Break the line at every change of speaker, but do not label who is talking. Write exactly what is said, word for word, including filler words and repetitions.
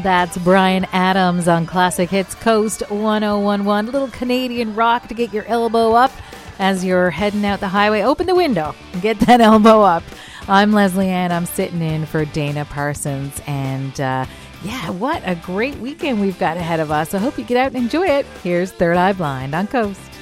That's Bryan Adams on Classic Hits Coast one oh one one. A little Canadian rock to get your elbow up as you're heading out the highway. Open the window and get that elbow up. I'm Leslie Ann. I'm sitting in for Dana Parsons. And uh, yeah, what a great weekend we've got ahead of us. I hope you get out and enjoy it. Here's Third Eye Blind on Coast.